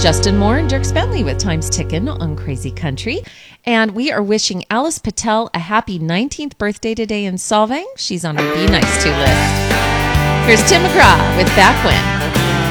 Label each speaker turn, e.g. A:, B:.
A: Justin Moore and Dirk Bentley with Time's Tickin' on Crazy Country. And we are wishing Alice Patel a happy 19th birthday today in Solvang. She's on our Be Nice To list. Here's Tim McGraw with Back When.